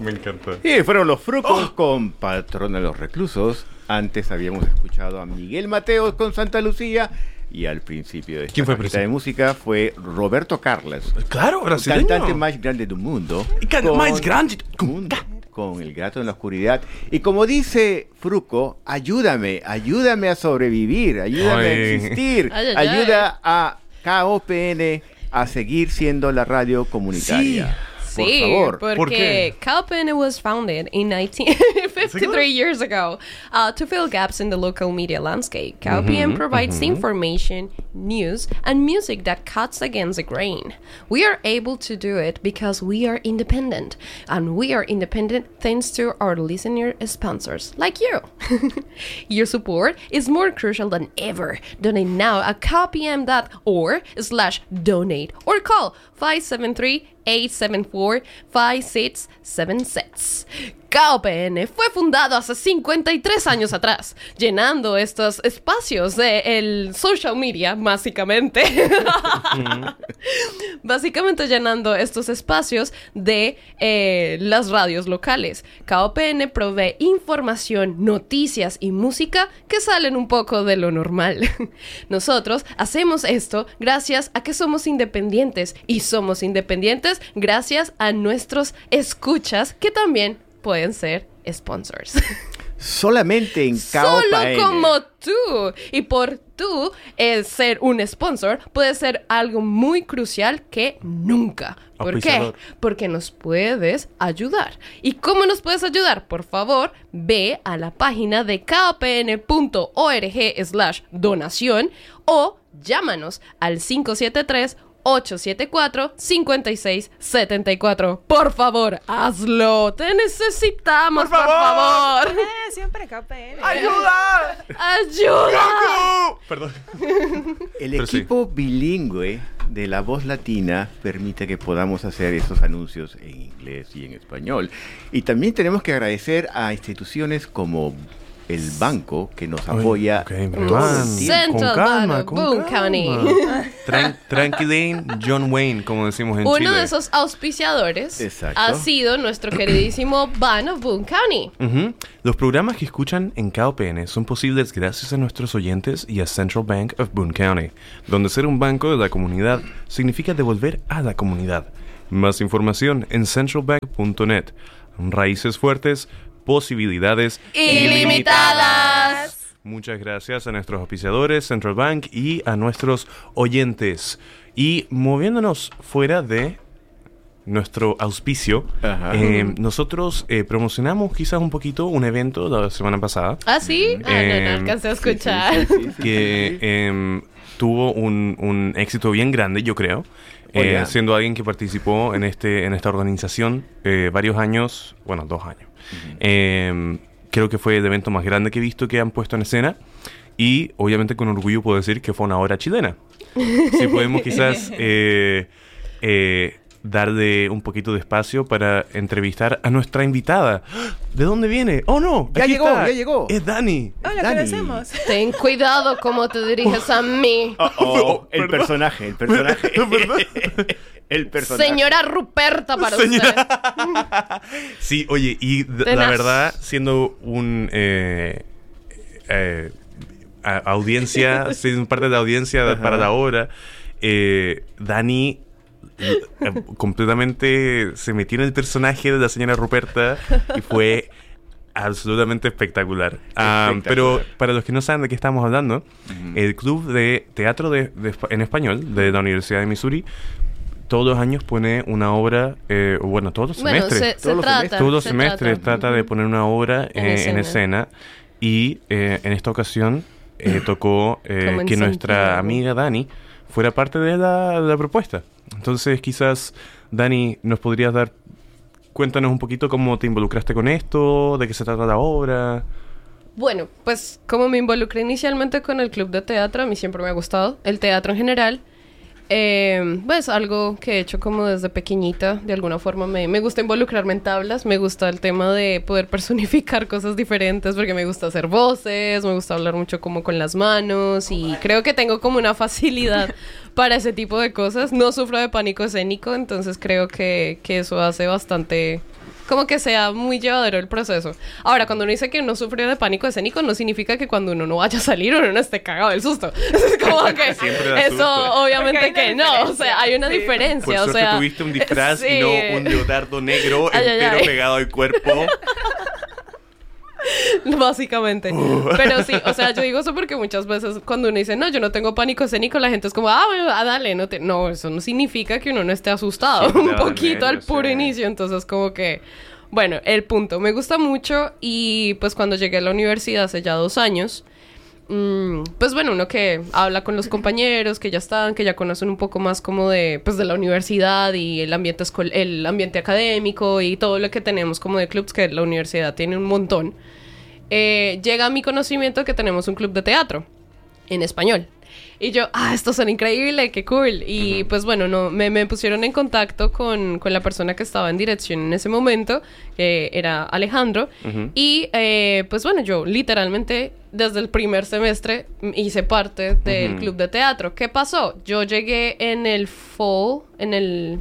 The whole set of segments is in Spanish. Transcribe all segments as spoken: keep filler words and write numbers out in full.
Me encantó. Y fueron los Frucos oh. con Patrón de los Reclusos. Antes habíamos escuchado a Miguel Mateos con Santa Lucía. Y al principio de esta cajita de música fue Roberto Carlos. Claro, brasileño. El cantante más grande del mundo. Con, más grande mundo, con El Gato en la Oscuridad. Y como dice Fruco, ayúdame, ayúdame a sobrevivir, ayúdame ay. a existir, ay, ay, ayuda ay. a K O P N a seguir siendo la radio comunitaria. Sí. Por sí, favor. porque ¿Por qué? K O P N was founded in nineteen fifty-three years ago uh, to fill gaps in the local media landscape. K O P N mm-hmm, provides mm-hmm. information, news, and music that cuts against the grain. We are able to do it because we are independent, and we are independent thanks to our listener sponsors, like you. Your support is more crucial than ever. Donate now at K O P M dot org slash donate or call five seven three, eight seven four, five six seven six. K O P N fue fundado hace cincuenta y tres años atrás, llenando estos espacios de el social media, básicamente. Básicamente llenando estos espacios de eh, las radios locales. K O P N provee información, noticias y música que salen un poco de lo normal. Nosotros hacemos esto gracias a que somos independientes, y somos independientes gracias a nuestros escuchas que también pueden ser sponsors. Solamente en K O P N. Solo como tú. Y por tú eh, ser un sponsor puede ser algo muy crucial que nunca. ¿Por qué? Porque nos puedes ayudar. ¿Y cómo nos puedes ayudar? Por favor, ve a la página de kopn punto org slash donación o llámanos al cinco siete tres, ocho siete cuatro, cinco seis siete cuatro. Por favor, hazlo. Te necesitamos, por favor. Por favor. Eh, siempre K P N. ¡Ayuda! ¡Ayuda! Perdón. El Pero equipo sí. bilingüe de La Voz Latina permite que podamos hacer esos anuncios en inglés y en español. Y también tenemos que agradecer a instituciones como el banco que nos apoya. Okay, man, Central Bank, Boone County. Tran- Tranquilín John Wayne, como decimos en Uno Chile. Uno de esos auspiciadores Exacto. ha sido nuestro queridísimo Ban of Boone County. Uh-huh. Los programas que escuchan en K O P N son posibles gracias a nuestros oyentes y a Central Bank of Boone County, donde ser un banco de la comunidad significa devolver a la comunidad. Más información en central bank punto net. Raíces fuertes, posibilidades ilimitadas. Muchas gracias a nuestros auspiciadores, Central Bank, y a nuestros oyentes. Y moviéndonos fuera de nuestro auspicio, eh, nosotros eh, promocionamos quizás un poquito un evento la semana pasada. ¿Ah, sí? Ah, eh, no, no alcancé a escuchar. Sí, sí, sí, sí, que sí. eh, tuvo un, un éxito bien grande, yo creo. Eh, oh, siendo alguien que participó en este en esta organización eh, varios años, bueno, dos años. Uh-huh. Eh, creo que fue el evento más grande que he visto que han puesto en escena, y obviamente con orgullo puedo decir que fue una hora chilena. Si podemos quizás eh, eh, darle un poquito de espacio para entrevistar a nuestra invitada. ¿De dónde viene? ¡Oh, no! Ya llegó, está. ya llegó. Es Dani. Hola, Dani. conocemos. Ten cuidado cómo te diriges a mí. Oh, oh, Oh, el ¿verdad? personaje, el personaje. El personaje. Señora Ruperta para Señora. usted. Sí, oye, y d- la Tenaz. verdad, siendo un eh, eh, a- audiencia, siendo parte de la audiencia Ajá. para la obra, eh, Dani eh, completamente se metió en el personaje de la señora Ruperta y fue absolutamente espectacular. Ah, Espectacular. pero para los que no saben de qué estamos hablando, Ujú. el Club de Teatro de, de Espa- en Español de la Universidad de Missouri todos los años pone una obra, eh, bueno, todos los Bueno, semestres. se, Todos se los trata. semestres. Todos los se semestres trata, Ujú. de poner una obra En eh, escena. en escena. Y eh, en esta ocasión eh, tocó eh, Como en que nuestra Santiago. amiga Dani fuera parte de la, de la propuesta. Entonces quizás, Dani, nos podrías dar... Cuéntanos un poquito cómo te involucraste con esto, de qué se trata la obra. Bueno, pues como me involucré inicialmente con el club de teatro, a mí siempre me ha gustado el teatro en general. Eh, pues algo que he hecho como desde pequeñita, de alguna forma me, me gusta involucrarme en tablas, me gusta el tema de poder personificar cosas diferentes, porque me gusta hacer voces, me gusta hablar mucho como con las manos, y creo que tengo como una facilidad para ese tipo de cosas. No sufro de pánico escénico, entonces creo que, que eso hace bastante como que sea muy llevadero el proceso. Ahora, cuando uno dice que no sufrió de pánico escénico, no significa que cuando uno no vaya a salir uno no esté cagado del susto. Es como que eso susto. Obviamente que no, o sea, hay una sí. diferencia. Por o sea, tuviste un disfraz sí. y no un leotardo negro ay, entero ay, ay. pegado al cuerpo. Básicamente. Uh. Pero sí, o sea, yo digo eso porque muchas veces cuando uno dice, no, yo no tengo pánico escénico, la gente es como, ah, bueno, ah dale, no te... No, eso no significa que uno no esté asustado. Sí, un poquito al puro sí. inicio. Entonces, como que... Bueno, el punto. Me gusta mucho y pues cuando llegué a la universidad hace ya dos años... Mm, pues bueno, uno que habla con los compañeros que ya están, que ya conocen un poco más como de, pues de la universidad y el ambiente escol- el ambiente académico y todo lo que tenemos como de clubs, que la universidad tiene un montón. Eh, llega a mi conocimiento que tenemos un club de teatro en español. Y yo, ah, esto son increíble, qué cool. Y uh-huh. pues bueno, no, me, me pusieron en contacto con, con la persona que estaba en dirección en ese momento, que era Alejandro. Uh-huh. Y eh, pues bueno, yo literalmente desde el primer semestre hice parte del uh-huh. club de teatro. ¿Qué pasó? Yo llegué en el fall, en el...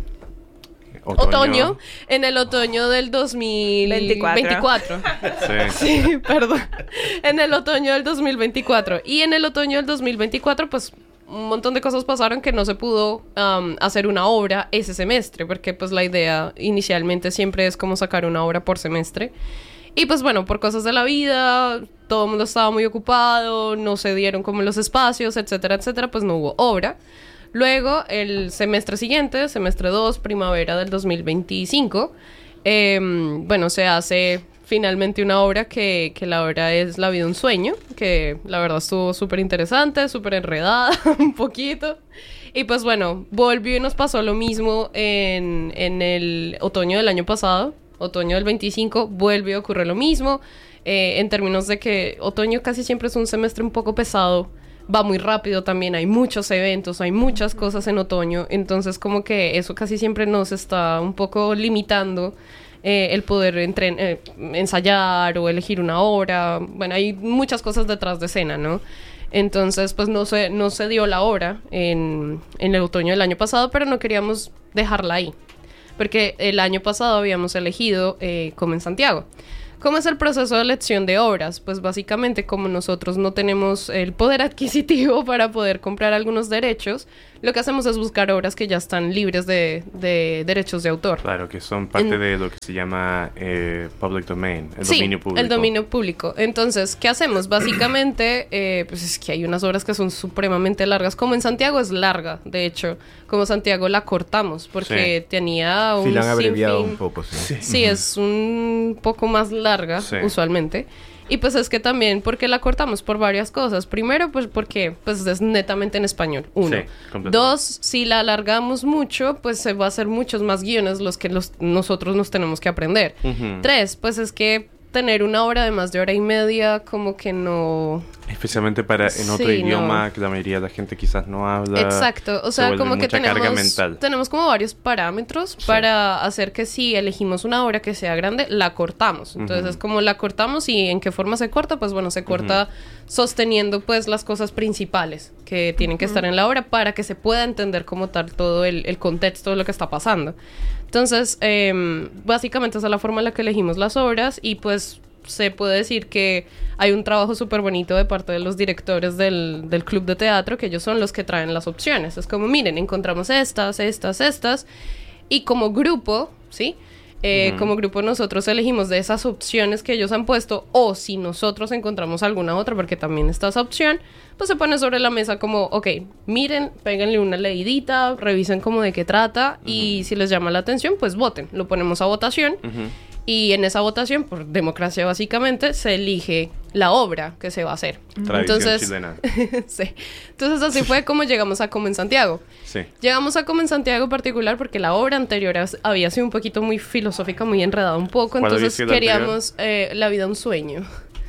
Otoño. otoño, en el otoño del dos mil veinticuatro. Sí. Sí, perdón. En el otoño del dos mil veinticuatro. Y en el otoño del dos mil veinticuatro, pues, un montón de cosas pasaron que no se pudo um, hacer una obra ese semestre, porque, pues, la idea inicialmente siempre es como sacar una obra por semestre. Y, pues, bueno, por cosas de la vida, todo el mundo estaba muy ocupado, no se dieron como los espacios, etcétera, etcétera, pues no hubo obra. Luego, el semestre siguiente, semestre dos, primavera del dos mil veinticinco, eh, bueno, se hace finalmente una obra que, que la obra es La vida un sueño, que la verdad estuvo súper interesante, súper enredada, un poquito. Y pues bueno, volvió y nos pasó lo mismo en, en el otoño del año pasado, otoño del veinticinco, vuelve a ocurrir lo mismo, eh, en términos de que otoño casi siempre es un semestre un poco pesado. Va muy rápido también, hay muchos eventos, hay muchas cosas en otoño, entonces como que eso casi siempre nos está un poco limitando eh, el poder entren- eh, ensayar o elegir una obra. Bueno, hay muchas cosas detrás de escena, ¿no? Entonces, pues no se, no se dio la obra en, en el otoño del año pasado, pero no queríamos dejarla ahí, porque el año pasado habíamos elegido eh, como en Santiago. ¿Cómo es el proceso de elección de obras? Pues básicamente como nosotros no tenemos el poder adquisitivo para poder comprar algunos derechos, lo que hacemos es buscar obras que ya están libres de, de derechos de autor. Claro, que son parte en, de lo que se llama eh, public domain, el sí, dominio público. el dominio público. Entonces, ¿qué hacemos? Básicamente, eh, pues es que hay unas obras que son supremamente largas. Como en Santiago es larga, de hecho. Como Santiago la cortamos porque sí. tenía un... Sí, la han abreviado un poco, sí. Sí, sí uh-huh. es un poco más larga, sí. usualmente. Y pues es que también, porque la cortamos por varias cosas. Primero, pues porque pues es netamente en español, uno. Sí, Dos, si la alargamos mucho, pues se va a hacer muchos más guiones los que los, nosotros nos tenemos que aprender. Uh-huh. Tres, pues es que tener una hora de más de hora y media como que no... Especialmente para en otro sí, idioma no. que la mayoría de la gente quizás no habla. Exacto, o sea, como que tenemos, tenemos como varios parámetros sí. para hacer que si elegimos una obra que sea grande, la cortamos. Entonces uh-huh. es como la cortamos y en qué forma se corta, pues bueno, se corta uh-huh. sosteniendo pues las cosas principales que tienen que uh-huh. estar en la obra para que se pueda entender como tal todo el, el contexto de lo que está pasando. Entonces, eh, básicamente esa es la forma en la que elegimos las obras y pues se puede decir que hay un trabajo súper bonito de parte de los directores del, del club de teatro, que ellos son los que traen las opciones. Es como, miren, encontramos estas, estas, estas, y como grupo, ¿sí? Eh, uh-huh. Como grupo nosotros elegimos de esas opciones que ellos han puesto, o si nosotros encontramos alguna otra, porque también está esa opción, pues se pone sobre la mesa como, ok, miren, péguenle una leidita, revisen como de qué trata, uh-huh. y si les llama la atención, pues voten. Lo ponemos a votación, uh-huh. y en esa votación, por democracia básicamente, se elige la obra que se va a hacer. Tradición Entonces, chilena. sí. Entonces así fue como llegamos a Como en Santiago. Sí. Llegamos a Como en Santiago en particular porque la obra anterior había sido un poquito muy filosófica, muy enredada un poco. Entonces queríamos eh, La vida un sueño.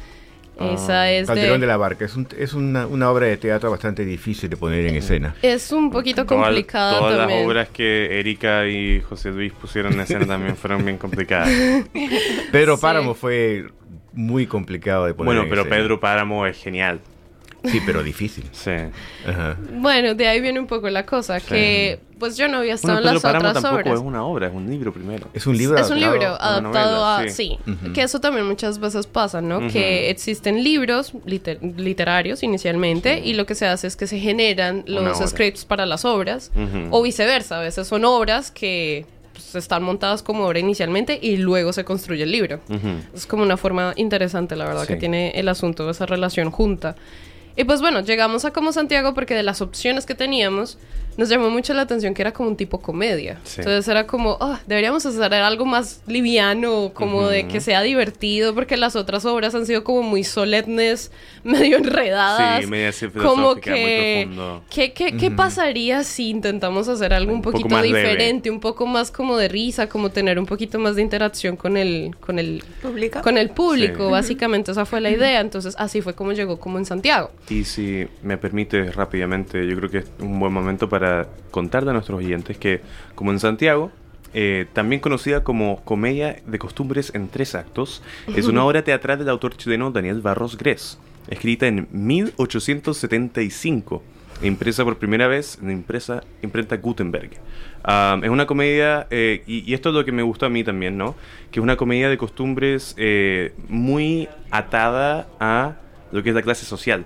Oh, Esa es Calderón de... de la Barca. Es, un, es una, una obra de teatro bastante difícil de poner en escena. Es un poquito complicada Todas también. las obras que Erika y José Luis pusieron en escena también fueron bien complicadas. Pedro Sí. Páramo fue muy complicado de poner Bueno, en pero escena. Pedro Páramo es genial. Sí, pero difícil. Sí. Ajá. Bueno, de ahí viene un poco la cosa, sí. que pues yo no había estado bueno, en las Páramo otras tampoco obras. es una obra, es un libro primero. Es un libro Es un libro adaptado novela, a... Sí, sí. Uh-huh. Que eso también muchas veces pasa, ¿no? Uh-huh. Que existen libros liter- literarios inicialmente sí. y lo que se hace es que se generan los scripts para las obras uh-huh. o viceversa. A veces son obras que... están montadas como obra inicialmente y luego se construye el libro. Uh-huh. Es como una forma interesante, la verdad, sí. que tiene el asunto de esa relación junta. Y pues bueno, llegamos a Como Santiago porque de las opciones que teníamos nos llamó mucho la atención que era como un tipo comedia. Sí. Entonces era como, oh, deberíamos hacer algo más liviano, como uh-huh. de que sea divertido, porque las otras obras han sido como muy solemnes, medio enredadas. Sí, medio así como que, muy profundo. ¿Qué, qué, uh-huh. ¿Qué pasaría si intentamos hacer algo un, un poquito poco diferente, leve. Un poco más como de risa, como tener un poquito más de interacción con el, con el público? Con el público, sí. Básicamente esa fue la idea. Entonces así fue como llegó Como en Santiago. Y si me permite rápidamente, yo creo que es un buen momento para contarle a nuestros oyentes que Como en Santiago, eh, también conocida como Comedia de Costumbres en Tres Actos, uh-huh. es una obra teatral del autor chileno Daniel Barros Grés, escrita en mil ochocientos setenta y cinco, e impresa por primera vez en la impresa, imprenta Gutenberg. Um, es una comedia, eh, y, y esto es lo que me gustó a mí también, ¿no? Que es una comedia de costumbres eh, muy atada a lo que es la clase social.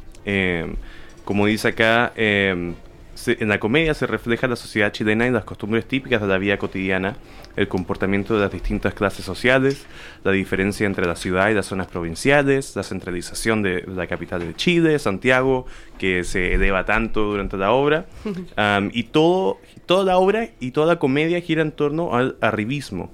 Eh, como dice acá, eh, se, en la comedia se refleja la sociedad chilena y las costumbres típicas de la vida cotidiana, el comportamiento de las distintas clases sociales, la diferencia entre la ciudad y las zonas provinciales, la centralización de la capital de Chile, Santiago, que se eleva tanto durante la obra, um, y todo, toda la obra y toda la comedia gira en torno al arribismo.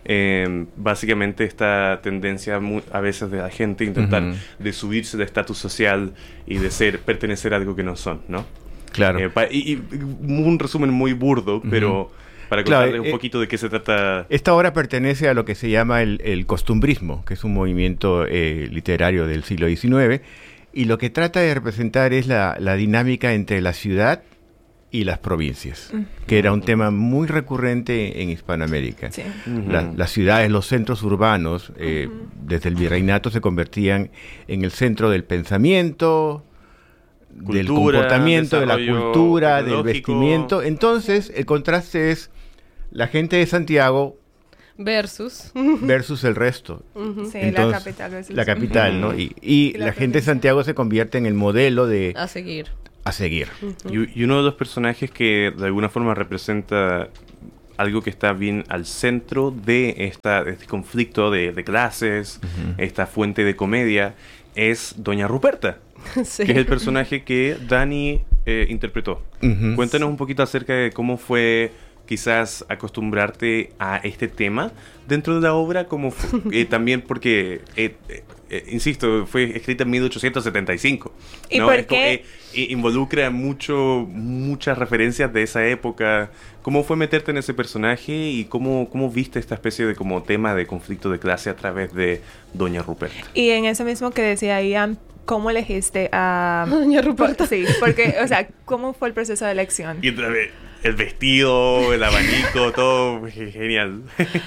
Eh, básicamente esta tendencia muy, a veces de la gente intentar uh-huh. de subirse de estatus social y de ser pertenecer a algo que no son, ¿no? Claro. Eh, pa- y, y un resumen muy burdo, uh-huh. pero para contarles claro, un eh, poquito de qué se trata. Esta obra pertenece a lo que se llama el, el costumbrismo, que es un movimiento eh, literario del siglo diecinueve, y lo que trata de representar es la, la dinámica entre la ciudad y las provincias, uh-huh. que era un tema muy recurrente en Hispanoamérica. Sí. Uh-huh. La, las ciudades, los centros urbanos, eh, uh-huh. desde el virreinato se convertían en el centro del pensamiento, cultura, del comportamiento, de la cultura, del vestimiento. Entonces, el contraste es la gente de Santiago versus versus el resto. Uh-huh. Sí, Entonces, la capital. Versus la capital, uh-huh. ¿no? Y, y, y la, la gente de Santiago se convierte en el modelo de... A seguir. a seguir. Uh-huh. Y, y uno de los personajes que de alguna forma representa algo que está bien al centro de, esta, de este conflicto de, de clases, uh-huh. esta fuente de comedia, es Doña Ruperta, sí. que es el personaje que Dani eh, interpretó. Uh-huh. Cuéntanos un poquito acerca de cómo fue quizás acostumbrarte a este tema dentro de la obra, como fue, eh, también porque... Eh, eh, Eh, insisto, fue escrita en mil ochocientos setenta y cinco. ¿Y ¿no? por es qué? Como, eh, involucra mucho, muchas referencias de esa época. ¿Cómo fue meterte en ese personaje y cómo, cómo viste esta especie de como tema de conflicto de clase a través de Doña Ruperta? Y en eso mismo que decía Ian, ¿cómo elegiste a Doña Ruperta? Sí, porque, o sea, ¿cómo fue el proceso de elección? Y otra vez, el vestido, el abanico, todo genial.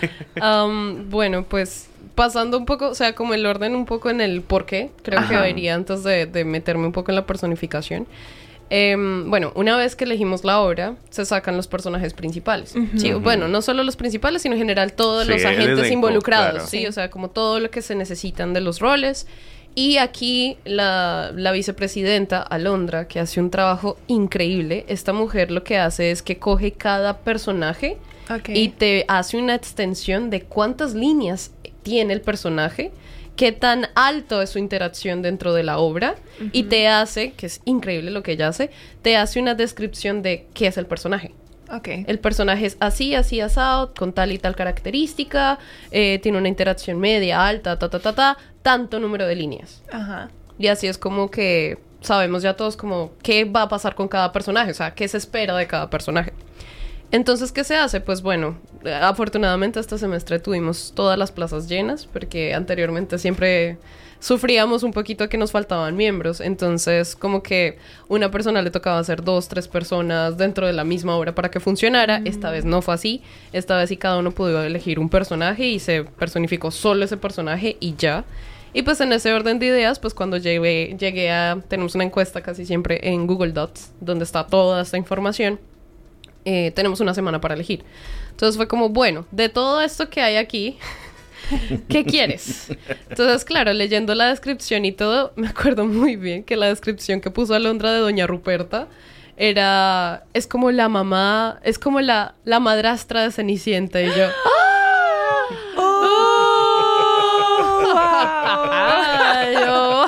um, bueno, pues... pasando un poco, o sea, como el orden un poco en el por qué, creo Ajá. que debería antes de, de meterme un poco en la personificación. Eh, bueno, una vez que elegimos la obra, se sacan los personajes principales. Uh-huh. Sí, bueno, no solo los principales, sino en general todos sí, los agentes elenco, involucrados, claro. ¿sí? O sea, como todo lo que se necesitan de los roles. Y aquí la, la vicepresidenta, Alondra, que hace un trabajo increíble. Esta mujer lo que hace es que coge cada personaje okay. y te hace una extensión de cuántas líneas tiene el personaje, qué tan alto es su interacción dentro de la obra, uh-huh. y te hace, que es increíble lo que ella hace, te hace una descripción de qué es el personaje. Okay. El personaje es así, así, asado, con tal y tal característica, eh, tiene una interacción media, alta, ta, ta, ta, ta, tanto número de líneas. Ajá. Y así es como que sabemos ya todos como qué va a pasar con cada personaje, o sea, qué se espera de cada personaje. Entonces, ¿qué se hace? Pues bueno, afortunadamente este semestre tuvimos todas las plazas llenas, porque anteriormente siempre sufríamos un poquito que nos faltaban miembros. Entonces, como que una persona le tocaba hacer dos, tres personas dentro de la misma obra para que funcionara. Mm. Esta vez no fue así. Esta vez sí cada uno pudo elegir un personaje y se personificó solo ese personaje y ya. Y pues en ese orden de ideas, pues cuando llegué, llegué a... Tenemos una encuesta casi siempre en Google Docs, donde está toda esta información. Eh, tenemos una semana para elegir. Entonces fue como, bueno, de todo esto que hay aquí... ¿Qué quieres? Entonces, claro, leyendo la descripción y todo, me acuerdo muy bien que la descripción que puso Alondra de Doña Ruperta era... Es como la mamá... Es como la, la madrastra de Cenicienta. Y yo... ¡Ah! ¡Oh! ¡Oh! yo,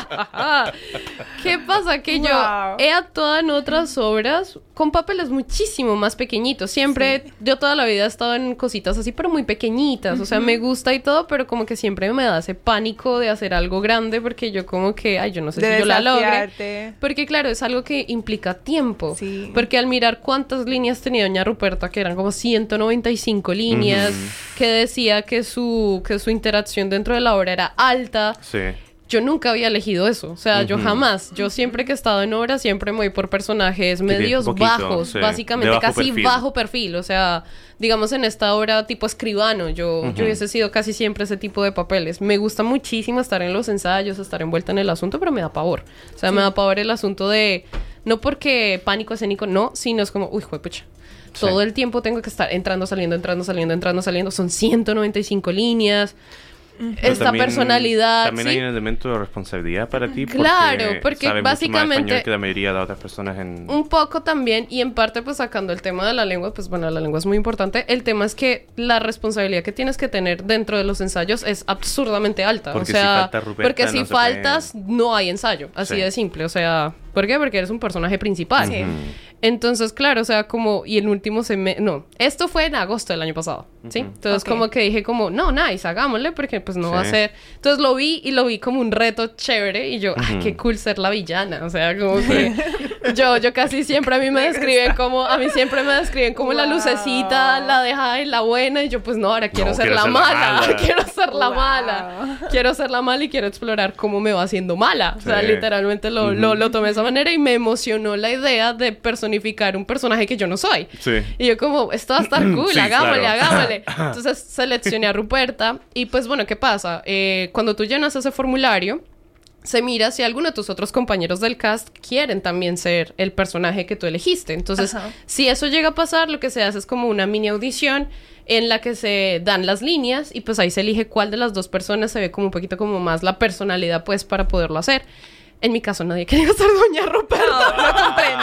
¿qué pasa? Que yo Wow. he actuado en otras obras con papeles muchísimo más pequeñitos. Siempre, sí. Yo toda la vida he estado en cositas así, pero muy pequeñitas. Uh-huh. O sea, me gusta y todo, pero como que siempre me da ese pánico de hacer algo grande porque yo como que, ay, yo no sé de si yo la logre. desafiarte. Porque claro, es algo que implica tiempo. Sí. Porque al mirar cuántas líneas tenía Doña Ruperta, que eran como ciento noventa y cinco líneas, uh-huh. que decía que su, que su interacción dentro de la obra era alta. Sí. Yo nunca había elegido eso. O sea, uh-huh. yo jamás. Yo siempre que he estado en obras, siempre me voy por personajes medios poquito, bajos. Sí. Básicamente, bajo casi perfil. bajo perfil. O sea, digamos en esta obra tipo escribano. Yo, uh-huh. yo hubiese sido casi siempre ese tipo de papeles. Me gusta muchísimo estar en los ensayos, estar envuelta en el asunto, pero me da pavor. O sea, sí. me da pavor el asunto de... No porque pánico escénico, no. Sino es como, uy, juepucha. Sí. Todo el tiempo tengo que estar entrando, saliendo, entrando, saliendo, entrando, saliendo. Son ciento noventa y cinco líneas. Pero esta también, personalidad también ¿sí? hay un elemento de responsabilidad para ti porque claro porque sabes básicamente mucho más español que la mayoría de otras personas en... un poco también y en parte pues sacando el tema de la lengua pues bueno la lengua es muy importante el tema es que la responsabilidad que tienes que tener dentro de los ensayos es absurdamente alta porque o sea si falta Ruperta, porque si no faltas puede... no hay ensayo así sí. de simple o sea ¿por qué? Porque eres un personaje principal sí. Entonces, claro, o sea, como... Y el último se me... No, esto fue en agosto del año pasado, ¿sí? Entonces, okay. como que dije como... No, nice, hagámosle porque pues no sí. va a ser... Entonces, lo vi y lo vi como un reto chévere. Y yo, uh-huh. ay, qué cool ser la villana. O sea, como que... yo, yo casi siempre a mí me describen como... A mí siempre me describen como wow. la lucecita, la dejada y la buena. Y yo, pues no, ahora quiero no, ser quiero la ser mala. mala. quiero ser la wow. mala. Quiero ser la mala y quiero explorar cómo me va haciendo mala. O sea, sí. literalmente lo, uh-huh. lo, lo tomé de esa manera y me emocionó la idea de personificar un personaje que yo no soy. Sí. Y yo como, esto va a estar cool, sí, hagámosle, claro. hagámosle. Entonces seleccioné a Ruperta y pues bueno, ¿qué pasa? Eh, cuando tú llenas ese formulario, se mira si alguno de tus otros compañeros del cast quieren también ser el personaje que tú elegiste. Entonces, ajá. si eso llega a pasar, lo que se hace es como una mini audición en la que se dan las líneas y pues ahí se elige cuál de las dos personas se ve como un poquito como más la personalidad pues para poderlo hacer. En mi caso, nadie quería ser Doña Ruperta. No, lo comprendo.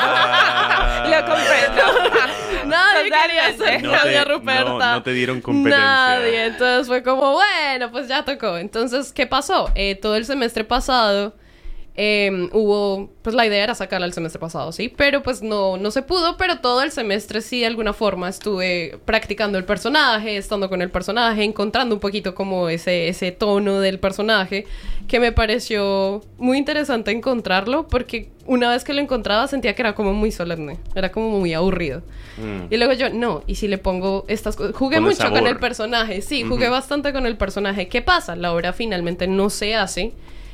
lo comprendo. Nadie quería ser no Doña te, Ruperta. No, no te dieron competencia. Nadie. Entonces fue como, bueno, pues ya tocó. Entonces, ¿qué pasó? Eh, todo el semestre pasado eh, hubo... Pues la idea era sacarla el semestre pasado, ¿sí? Pero pues no, no se pudo. Pero todo el semestre sí, de alguna forma, estuve practicando el personaje, estando con el personaje, encontrando un poquito como ese, ese tono del personaje, que me pareció muy interesante encontrarlo, porque una vez que lo encontraba sentía que era como muy solemne, era como muy aburrido. Mm. Y luego yo, no, y si le pongo estas cosas... Jugué mucho sabor. con el personaje, sí, uh-huh. jugué bastante con el personaje. ¿Qué pasa? La obra finalmente no se hace,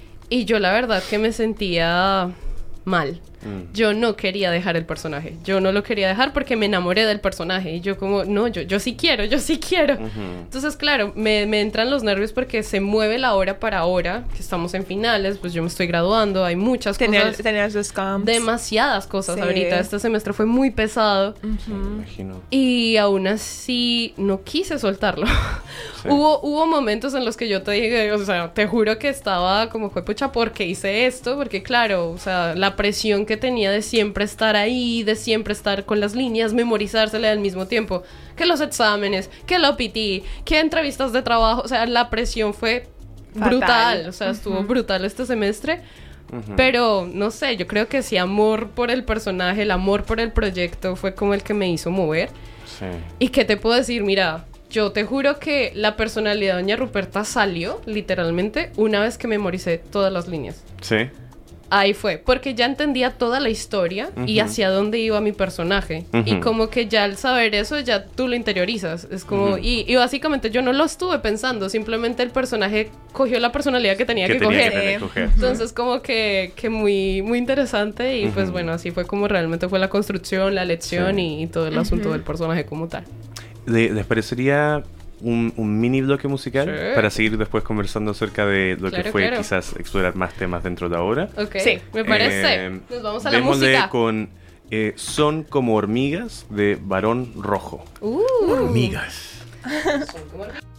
y yo la verdad que me sentía mal. Mm. Yo no quería dejar el personaje. Yo no lo quería dejar porque me enamoré del personaje. Y yo como, no, yo, yo sí quiero, yo sí quiero. Uh-huh. Entonces, claro, me, me entran los nervios porque se mueve la hora para hora, que estamos en finales, pues yo me estoy graduando, hay muchas tener, cosas. Tener sus camps. Demasiadas cosas sí. ahorita. Este semestre fue muy pesado. Uh-huh. Sí, me imagino. Y aún así no quise soltarlo. Sí. hubo, hubo momentos en los que yo te dije, o sea, te juro que estaba como, fue pucha, ¿por qué hice esto? Porque claro, o sea, la presión que tenía de siempre estar ahí, de siempre estar con las líneas, memorizársela al mismo tiempo, que los exámenes, que la O P T, que entrevistas de trabajo, o sea, la presión fue fatal. Brutal, o sea, uh-huh. estuvo brutal este semestre, uh-huh. pero no sé, yo creo que ese amor por el personaje, el amor por el proyecto fue como el que me hizo mover. Sí. Y qué te puedo decir, mira, yo te juro que la personalidad de Doña Ruperta salió, literalmente, una vez que memoricé todas las líneas. Sí. Ahí fue, porque ya entendía toda la historia uh-huh. y hacia dónde iba mi personaje. Uh-huh. Y como que ya al saber eso, ya tú lo interiorizas. Es como... Uh-huh. Y, y básicamente yo no lo estuve pensando. Simplemente el personaje cogió la personalidad que tenía que, que, tenía coger. que coger. Entonces como que, que muy, muy interesante. Y uh-huh. pues bueno, así fue como realmente fue la construcción, la lección sí. y, y todo el uh-huh. asunto del personaje como tal. ¿Les parecería un, un mini bloque musical Sure. para seguir después conversando acerca de lo Claro, que fue claro. quizás explorar más temas dentro de ahora. Ok, Sí. me parece. Eh, Nos vamos a la démosle música. con eh, Son como hormigas de Barón Rojo. Uh. Hormigas. Son como hormigas.